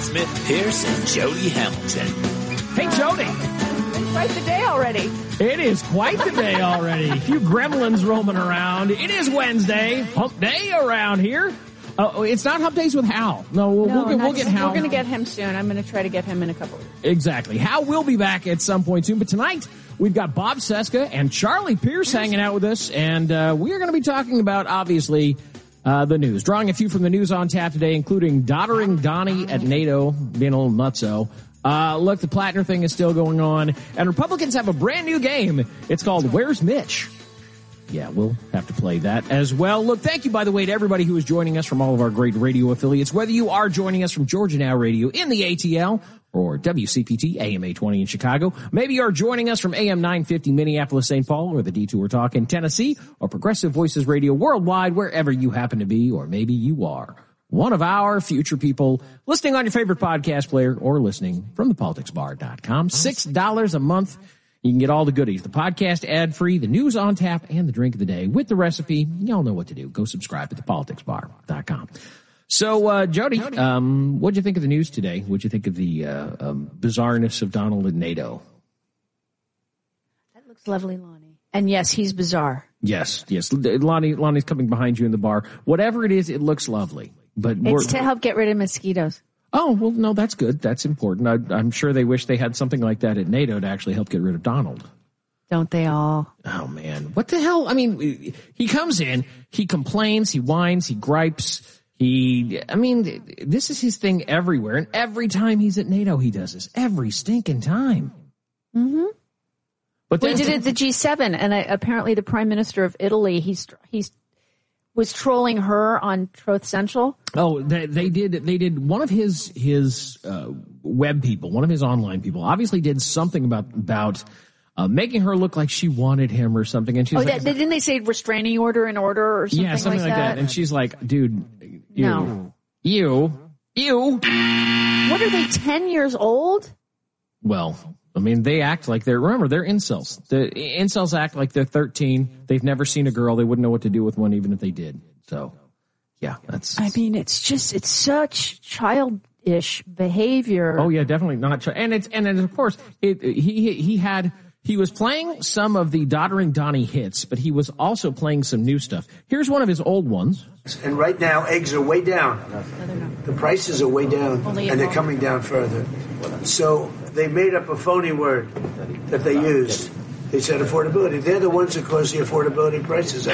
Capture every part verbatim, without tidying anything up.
Smith Pierce and Jody Hamilton. Hey, Jody. It's quite the day already. It is quite the day already. A few gremlins roaming around. It is Wednesday. Hump day around here. Uh, it's not Hump Days with Hal. No, we'll, no, we'll, get, we'll get Hal. We're going to get him soon. I'm going to try to get him in a couple of weeks. Exactly. Hal will be back at some point soon. But tonight, we've got Bob Cesca and Charlie Pierce hanging out with us. And uh, we are going to be talking about, obviously, uh, the news. Drawing a few from the news on tap today, including Doddering Donnie at NATO, being a little nutso. Uh, look, the Plattner thing is still going on. And Republicans have a brand new game. It's called Where's Mitch? Yeah, we'll have to play that as well. Look, thank you, by the way, to everybody who is joining us from all of our great radio affiliates, whether you are joining us from Georgia Now Radio in the A T L or W C P T A M eight twenty in Chicago. Maybe you're joining us from A M nine fifty Minneapolis, Saint Paul, or the Detour Talk in Tennessee, or Progressive Voices Radio worldwide, wherever you happen to be, or maybe you are one of our future people listening on your favorite podcast player or listening from the politics bar dot com. six dollars a month. You can get all the goodies, the podcast ad-free, the news on tap, and the drink of the day with the recipe. Y'all know what to do. Go subscribe at the politics bar dot com. So, uh, Jody, um, what'd you think of the news today? What'd you think of the uh, um, bizarreness of Donald at NATO? That looks lovely, Lonnie. And yes, he's bizarre. Yes, yes. Lonnie, Lonnie's coming behind you in the bar. Whatever it is, it looks lovely. But it's to help get rid of mosquitoes. Oh, well, no, that's good. That's important. I, I'm sure they wish they had something like that at NATO to actually help get rid of Donald. Don't they all? Oh, man. What the hell? I mean, he comes in, he complains, he whines, he gripes. He, I mean, this is his thing everywhere. And every time he's at NATO, he does this. Every stinking time. Mm-hmm. But we did it at the G seven, and I, apparently the Prime Minister of Italy, he's he's was trolling her on Truth Central. Oh, they, they did. They did. One of his his uh, web people, one of his online people, obviously did something about about uh, making her look like she wanted him or something. And she's oh, like, that, didn't they say restraining order in order or something? Yeah, something like, like that. that. And she's like, dude, you, no, you, you. What are they? Ten years old? Well, I mean, they act like they're, remember, they're incels. The incels act like they're thirteen. They've never seen a girl. They wouldn't know what to do with one even if they did. So, yeah, that's. I mean, it's just, it's such childish behavior. Oh, yeah, definitely not. Ch- and it's, and, and of course, it, he, he had, he was playing some of the Doddering Donnie hits, but he was also playing some new stuff. Here's one of his old ones. And right now, eggs are way down. The prices are way down, Only and they're coming down further. So they made up a phony word that they used. They said affordability. They're the ones that cause the affordability prices.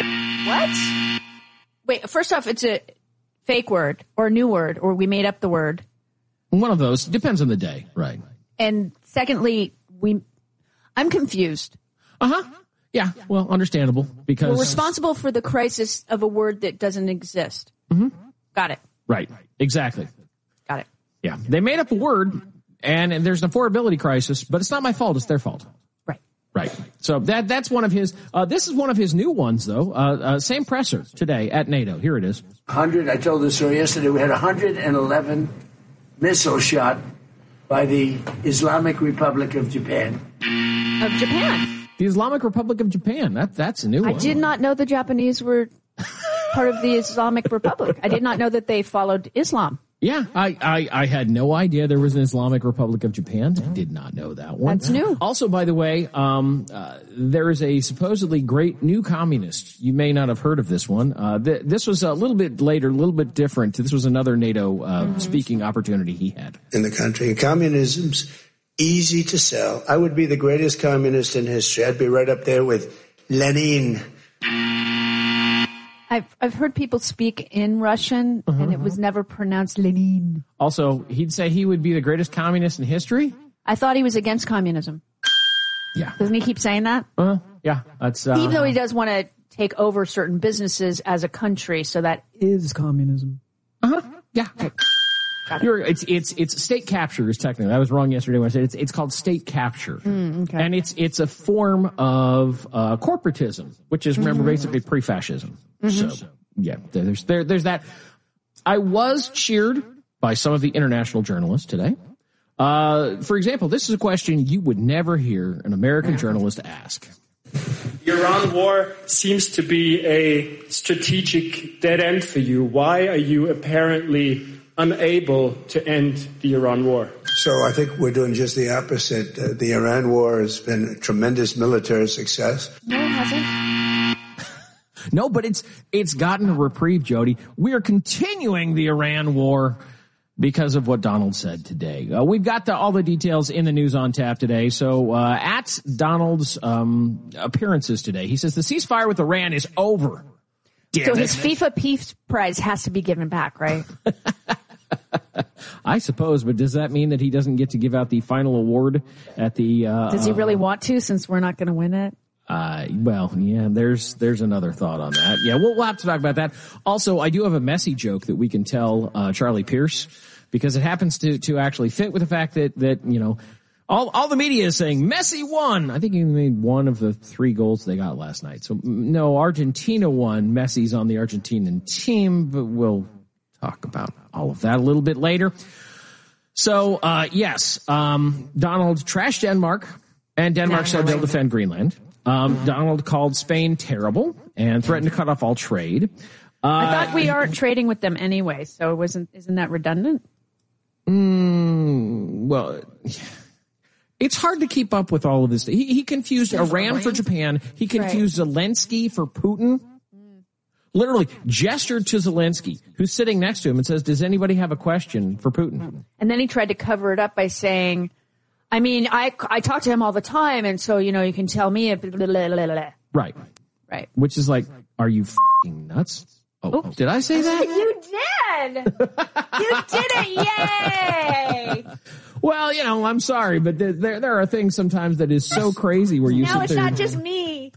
What? Wait, first off, it's a fake word or a new word, or we made up the word. One of those. Depends on the day, right. And secondly, we, I'm confused. Uh-huh. Yeah, well, understandable, because we're responsible for the crisis of a word that doesn't exist. Mm-hmm. Got it. Right, exactly. Got it. Yeah, they made up a word, and, and there's an affordability crisis, but it's not my fault, it's their fault. Right. Right. So that that's one of his, uh, this is one of his new ones, though. Uh, uh, same presser today at NATO. Here it is. one hundred, I told this story yesterday, we had one hundred eleven missiles shot by the Islamic Republic of Japan. Of Japan. The Islamic Republic of Japan. That that's a new I one. I did not know the Japanese were part of the Islamic Republic. I did not know that they followed Islam. Yeah, I, I, I had no idea there was an Islamic Republic of Japan. I did not know that one. That's new. Also, by the way, um, uh, there is a supposedly great new communist. You may not have heard of this one. Uh, th- this was a little bit later, a little bit different. This was another NATO uh, mm-hmm. speaking opportunity he had. In the country, communism's easy to sell. I would be the greatest communist in history. I'd be right up there with Lenin. I've I've heard people speak in Russian, uh-huh. and it was never pronounced Lenin. Also, he'd say he would be the greatest communist in history? I thought he was against communism. Yeah. Doesn't he keep saying that? Uh, yeah. That's uh, even though he does want to take over certain businesses as a country, so that is communism. Uh-huh. Yeah. Okay. You're, it's it's it's state capture is technically. I was wrong yesterday when I said it's it's called state capture, mm, okay. and it's it's a form of uh, corporatism, which is remember mm-hmm. basically pre-fascism. Mm-hmm. So yeah, there's there there's that. I was cheered by some of the international journalists today. Uh, for example, this is a question you would never hear an American journalist ask. The Iran war seems to be a strategic dead end for you. Why are you apparently unable to end the Iran war. So I think we're doing just the opposite. Uh, the Iran war has been a tremendous military success. No, it hasn't. No, but it's it's gotten a reprieve, Jody. We are continuing the Iran war because of what Donald said today. Uh, we've got the, all the details in the news on tap today. So uh, at Donald's um, appearances today, he says the ceasefire with Iran is over. Damn so it. his FIFA Peace Prize has to be given back, right? I suppose, but does that mean that he doesn't get to give out the final award at the... Uh, Does he really want to, since we're not going to win it? Uh, well, yeah, there's there's another thought on that. Yeah, we'll, we'll have to talk about that. Also, I do have a messy joke that we can tell uh, Charlie Pierce, because it happens to to actually fit with the fact that, that you know, all all the media is saying Messi won. I think he made one of the three goals they got last night. So, no, Argentina won. Messi's on the Argentinian team, but we'll talk about all of that a little bit later. So, uh, yes, um, Donald trashed Denmark, and Denmark said they'll defend Greenland. Um, Donald called Spain terrible and threatened to cut off all trade. Uh, I thought we aren't trading with them anyway, so wasn't isn't that redundant? Mm, well, it's hard to keep up with all of this. He, he confused Iran for Japan. He confused right. Zelensky for Putin. Literally gestured to Zelensky, who's sitting next to him, and says, does anybody have a question for Putin? And then he tried to cover it up by saying, I mean, I, I talk to him all the time, and so, you know, you can tell me. Blah, blah, blah, blah. Right. Right. Which is like, are you f***ing nuts? Oh, oh, did I say that? You did! You did it! Yay! Well, you know, I'm sorry, but there there, there are things sometimes that is so crazy where you now sit it's there. not just me.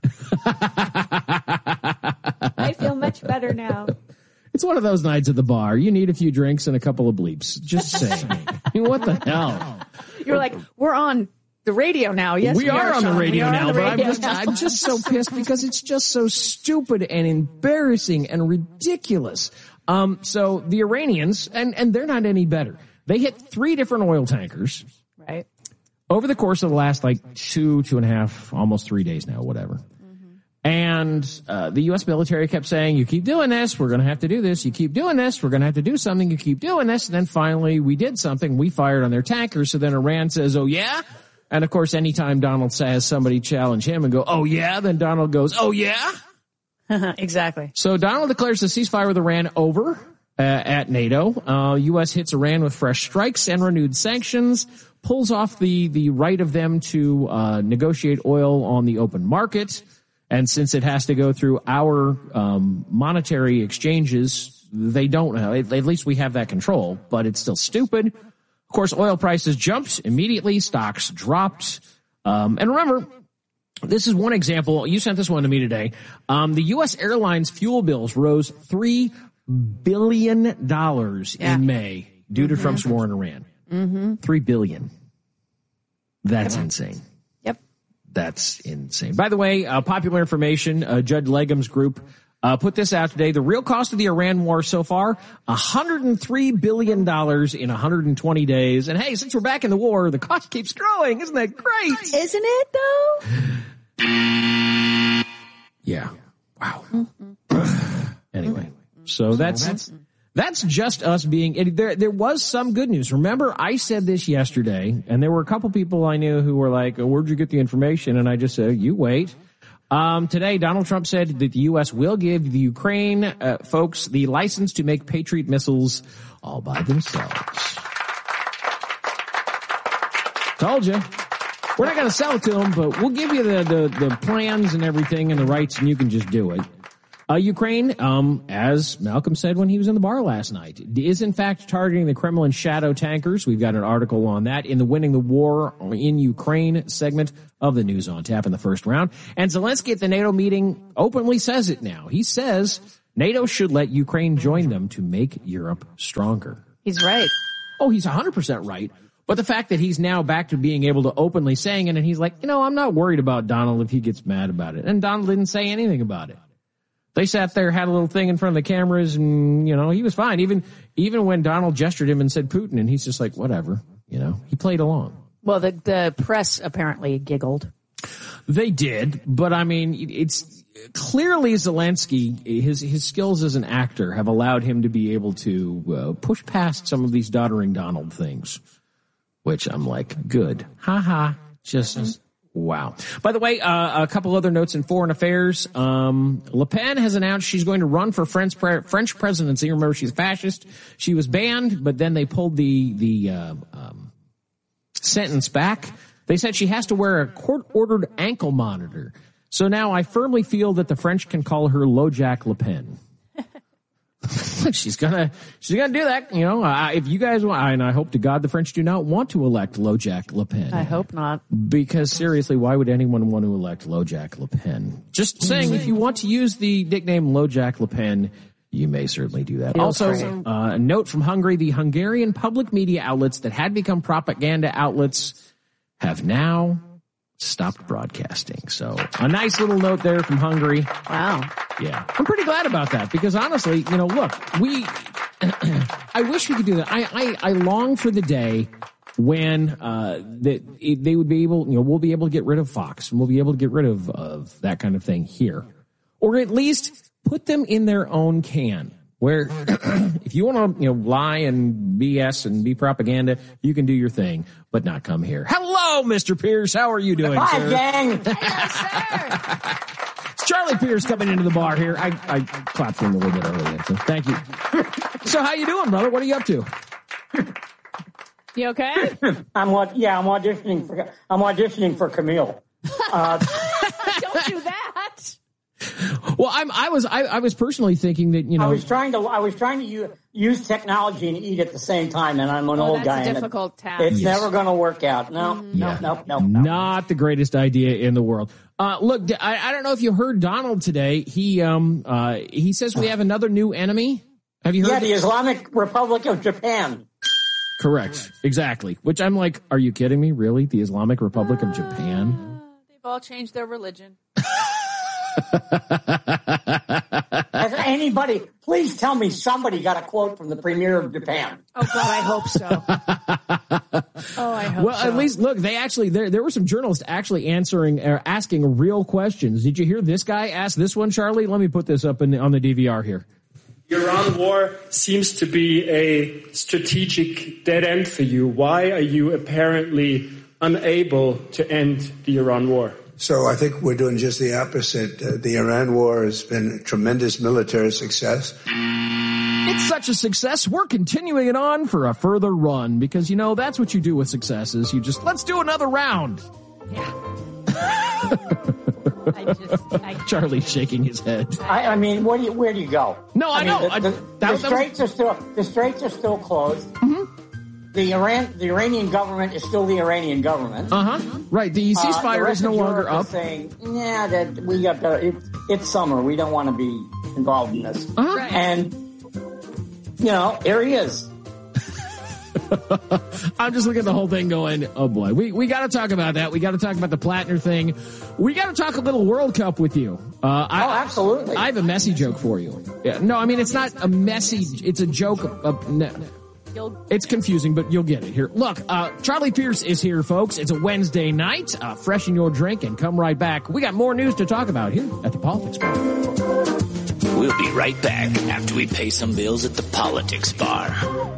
I feel much better now. It's one of those nights at the bar. You need a few drinks and a couple of bleeps. Just saying. I mean, what the hell? You're like, we're on the radio now. Yes, we, we are, are on the radio now, the but radio I'm just, now. I'm just so pissed because it's just so stupid and embarrassing and ridiculous. Um, so the Iranians, and, and they're not any better. They hit three different oil tankers. Right. Over the course of the last like two, two and a half, almost three days now, whatever. Mm-hmm. And, uh, the U S military kept saying, you keep doing this, we're going to have to do this. You keep doing this, we're going to have to do something. You keep doing this. And then finally we did something. We fired on their tankers. So then Iran says, oh yeah? And of course, anytime Donald says somebody challenge him and go, oh yeah, then Donald goes, oh yeah? Exactly. So Donald declares the ceasefire with Iran over. Uh, at NATO, uh, U S hits Iran with fresh strikes and renewed sanctions, pulls off the, the right of them to, uh, negotiate oil on the open market. And since it has to go through our, um, monetary exchanges, they don't know. At, at least we have that control, but it's still stupid. Of course, oil prices jumped immediately, stocks dropped. Um, and remember, this is one example. You sent this one to me today. Um, the U S airlines fuel bills rose three billion dollars yeah. in May due to mm-hmm. Trump's war in Iran. Mm-hmm. Three billion. That's yep. insane. Yep. That's insane. By the way, uh, popular information, uh, Judd Legum's group, uh, put this out today. The real cost of the Iran war so far, one hundred three billion dollars in one hundred twenty days. And hey, since we're back in the war, the cost keeps growing. Isn't that great? Isn't it though? Yeah. Wow. Mm-hmm. Anyway. So that's, that's just us being, there, there was some good news. Remember, I said this yesterday, and there were a couple people I knew who were like, oh, where'd you get the information? And I just said, you wait. Um, today, Donald Trump said that the U S will give the Ukraine, uh, folks the license to make Patriot missiles all by themselves. Told you. We're not going to sell it to them, but we'll give you the, the, the plans and everything and the rights, and you can just do it. Uh, Ukraine, um, as Malcolm said when he was in the bar last night, is in fact targeting the Kremlin shadow tankers. We've got an article on that in the Winning the War in Ukraine segment of the News on Tap in the first round. And Zelensky at the NATO meeting openly says it now. He says NATO should let Ukraine join them to make Europe stronger. He's right. Oh, he's one hundred percent right. But the fact that he's now back to being able to openly saying it, and he's like, you know, I'm not worried about Donald if he gets mad about it. And Donald didn't say anything about it. They sat there, had a little thing in front of the cameras, and, you know, he was fine. Even even when Donald gestured him and said Putin, and he's just like, whatever, you know, he played along. Well, the the press apparently giggled. They did, but I mean, it's clearly Zelensky, his his skills as an actor have allowed him to be able to uh, push past some of these doddering Donald things, which I'm like, good. Ha ha. Just wow. By the way, uh, a couple other notes in foreign affairs. Um, Le Pen has announced she's going to run for French, pre- French presidency. Remember, she's fascist. She was banned, but then they pulled the, the uh, um, sentence back. They said she has to wear a court-ordered ankle monitor. So now I firmly feel that the French can call her LoJack Le Pen. she's gonna, she's gonna do that. You know, uh, if you guys want, and I hope to God the French do not want to elect LoJack Le Pen. I hope not. Because seriously, why would anyone want to elect LoJack Le Pen? Just saying, if you want to use the nickname LoJack Le Pen, you may certainly do that. Feels Also, uh, a note from Hungary: the Hungarian public media outlets that had become propaganda outlets have now stopped broadcasting. So a nice little note there from Hungary. Wow. Yeah. I'm pretty glad about that because honestly, you know, look, we, I wish we could do that. I, I, I long for the day when, uh, that they would be able, you know, we'll be able to get rid of Fox and we'll be able to get rid of, of that kind of thing here. Or at least put them in their own can. Where if you want to, you know, lie and B S and be propaganda, you can do your thing, but not come here. Hello, Mister Pierce. How are you doing, Hi, sir? gang. Yes, sir. It's Charlie Pierce coming into the bar here. I, I clapped for him a little bit earlier, so thank you. So how you doing, brother? What are you up to? You okay? I'm what? Yeah, I'm auditioning for. I'm auditioning for Camille. Uh, Don't do that. Well, I'm, I was, I, I was personally thinking that, you know, I was trying to. I was trying to use, use technology and eat at the same time, and I'm an Oh, old that's guy. a and difficult it, task. It's Yes. never going to work out. No, Yeah. no, no, no, no. not the greatest idea in the world. Uh, look, I, I don't know if you heard Donald today. He, um, uh, he says we have another new enemy. Have you heard? Yeah, the Islamic Republic of Japan. Correct. Exactly. Which I'm like, are you kidding me? Really? The Islamic Republic of Japan? They've all changed their religion. Has anybody? Please tell me somebody got a quote from the premier of Japan. Oh God, I hope so. Oh, I hope Well, so. at least look, they actually there there were some journalists actually answering or asking real questions. Did you hear this guy ask this one, Charlie? Let me put this up in the, on the D V R here. The Iran war seems to be a strategic dead end for you. Why are you apparently unable to end the Iran war? So I think we're doing just the opposite. Uh, the Iran war has been a tremendous military success. It's such a success. We're continuing it on for a further run because, you know, that's what you do with successes. You just, let's do another round. Yeah. I just, I, Charlie's shaking his head. I, I mean, where do you, where do you go? No, I mean, know. The, I- the, that- the that was- straits are still the straits are still closed. Mm-hmm. The Iran the Iranian government is still the Iranian government. Uh huh. Right. The Uh, the ceasefire rest is no of longer Europe up. is saying, yeah, that we got to. It, it's summer. We don't want to be involved in this. Uh-huh. Right. And you know, here he is. I'm just looking at the whole thing going, oh boy, we, we got to talk about that. We got to talk about the Plattner thing. We got to talk a little World Cup with you. Uh, I, Oh, absolutely. I have a messy joke for you. Yeah, no, I mean, it's not a messy, it's a joke. Of, of, no, you'll, it's confusing, but you'll get it here. Look, uh, Charlie Pierce is here, folks. It's a Wednesday night. Uh, freshen your drink and come right back. We got more news to talk about here at the Politics Bar. We'll be right back after we pay some bills at the Politics Bar.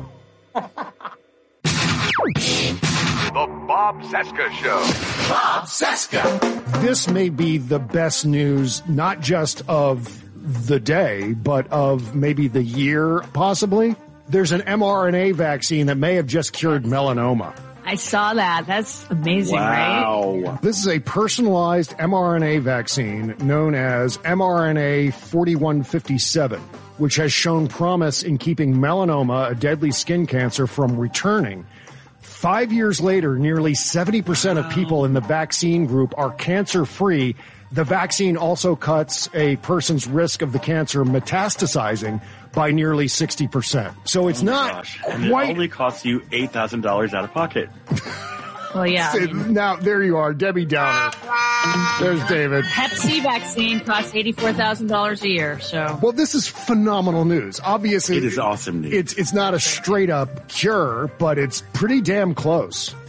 The Bob Cesca Show. Bob Cesca. This may be the best news, not just of the day, but of maybe the year, possibly. There's an mRNA vaccine that may have just cured melanoma. I saw that. That's amazing, right? This is a personalized mRNA vaccine known as m R N A forty-one fifty-seven, which has shown promise in keeping melanoma, a deadly skin cancer, from returning. Five years later, nearly seventy percent of people in the vaccine group are cancer-free. The vaccine also cuts a person's risk of the cancer metastasizing by nearly sixty percent. So it's Oh my not gosh. And quite... it only costs you eight thousand dollars out of pocket. Well, yeah. I mean, Now, there you are, Debbie Downer. There's David. Hep C vaccine costs eighty-four thousand dollars a year, so. Well, this is phenomenal news. Obviously, It is awesome news. It's it's not a straight up cure, but it's pretty damn close.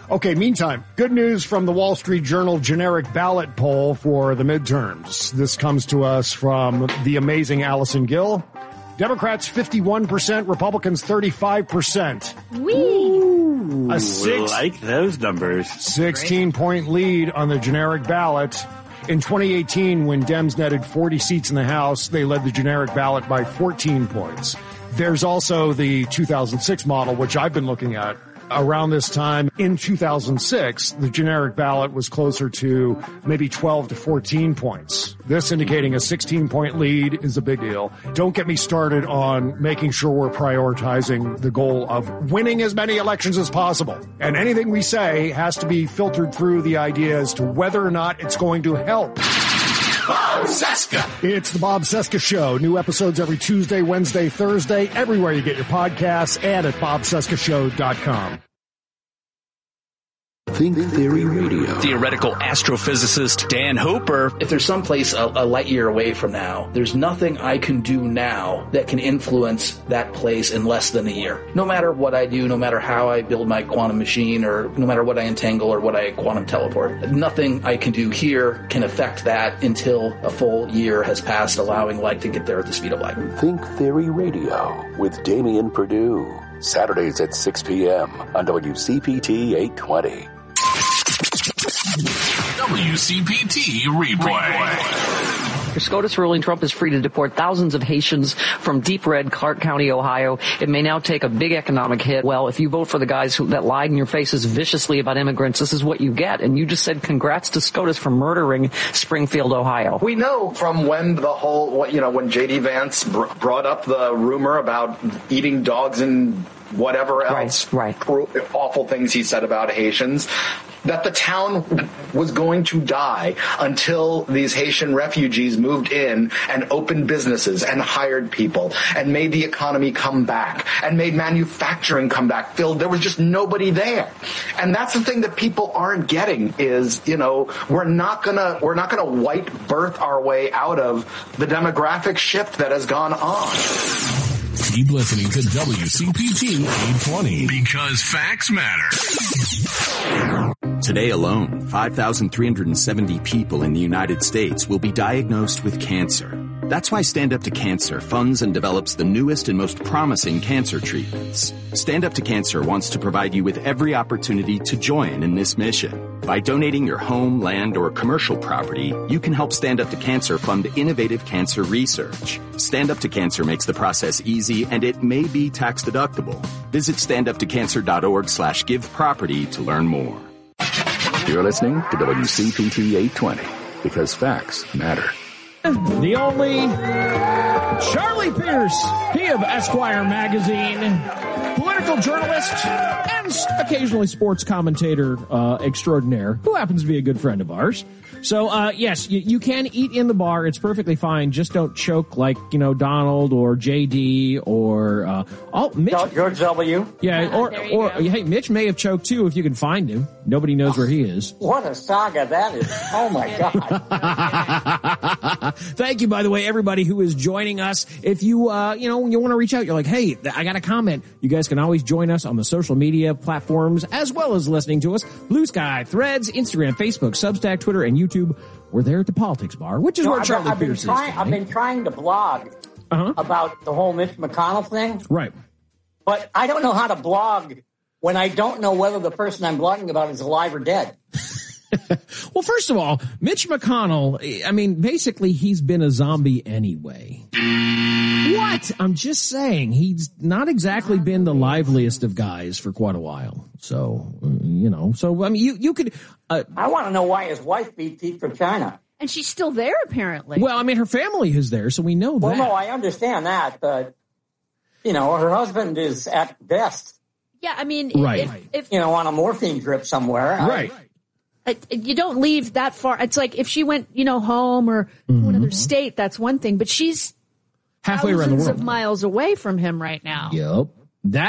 Okay, meantime, good news from the Wall Street Journal generic ballot poll for the midterms. This comes to us from the amazing Allison Gill. Democrats fifty-one percent, Republicans thirty-five percent. Wee! A six, like those numbers. sixteen-point lead on the generic ballot. In twenty eighteen, when Dems netted forty seats in the House, they led the generic ballot by fourteen points. There's also the two thousand six model, which I've been looking at. Around this time in two thousand six, the generic ballot was closer to maybe twelve to fourteen points. This indicating a sixteen-point lead is a big deal. Don't get me started on making sure we're prioritizing the goal of winning as many elections as possible. And anything we say has to be filtered through the idea as to whether or not it's going to help. Bob Cesca. It's the Bob Cesca Show. New episodes every Tuesday, Wednesday, Thursday, everywhere you get your podcasts, and at bob cesca show dot com. Think Theory Radio. Theoretical astrophysicist Dan Hooper. If there's someplace a, a light year away from now, there's nothing I can do now that can influence that place in less than a year. No matter what I do, no matter how I build my quantum machine, or no matter what I entangle or what I quantum teleport, nothing I can do here can affect that until a full year has passed, allowing light to get there at the speed of light. Think Theory Radio with Damian Perdue. Saturdays at six p.m. on W C P T eight twenty. W C P T replay. The SCOTUS ruling Trump is free to deport thousands of Haitians from deep red Clark County, Ohio. It may now take a big economic hit. Well, if you vote for the guys who, that lied in your faces viciously about immigrants, this is what you get. And you just said congrats to SCOTUS for murdering Springfield, Ohio. We know from when the whole, you know, when J D Vance br- brought up the rumor about eating dogs and whatever else, right, right. Cruel, awful things he said about Haitians, that the town was going to die until these Haitian refugees moved in and opened businesses and hired people and made the economy come back and made manufacturing come back. Phil, there was just nobody there. And that's the thing that people aren't getting is, you know, we're not gonna, we're not gonna white birth our way out of the demographic shift that has gone on. Keep listening to W C P T eight twenty because facts matter. Today alone, five thousand three hundred seventy people in the United States will be diagnosed with cancer. That's why Stand Up to Cancer funds and develops the newest and most promising cancer treatments. Stand Up to Cancer wants to provide you with every opportunity to join in this mission. By donating your home, land, or commercial property, you can help Stand Up to Cancer fund innovative cancer research. Stand Up to Cancer makes the process easy, and it may be tax deductible. Visit stand up to cancer dot org slash give property to learn more. You're listening to W C P T eight twenty because facts matter. The only Charlie Pierce, he of Esquire magazine, political journalist, and occasionally sports commentator uh, extraordinaire, who happens to be a good friend of ours. So, uh, yes, you, you can eat in the bar. It's perfectly fine. Just don't choke like, you know, Donald or J D or uh, all, Mitch. George W. Yeah, or, or go. hey, Mitch may have choked too if you can find him. Nobody knows where he is. What a saga that is. Oh, my God. Thank you, by the way, everybody who is joining us. If you, uh, you know, you want to reach out, you're like, hey, I got a comment. You guys can always join us on the social media platforms as well as listening to us. Blue Sky, Threads, Instagram, Facebook, Substack, Twitter, and YouTube. We're there at the Politics Bar, which is no, where I've, Charlie I've been Pierce trying, is. I've been trying to blog uh-huh. about the whole Mitch McConnell thing. Right. But I don't know how to blog when I don't know whether the person I'm blogging about is alive or dead. Well, first of all, Mitch McConnell, I mean, basically he's been a zombie anyway. What? I'm just saying, he's not exactly been the liveliest of guys for quite a while. So, you know, so, I mean, you, you could... Uh, I want to know why his wife beat Pete from China. And she's still there, apparently. Well, I mean, her family is there, so we know well, that. Well, no, I understand that, but, you know, her husband is at best. Yeah, I mean... Right. If, if, you know, on a morphine drip somewhere. Right. I, You don't leave that far. It's like if she went, you know, home or mm-hmm. another state, that's one thing. But she's halfway around the world, thousands of miles away from him right now. Yep. That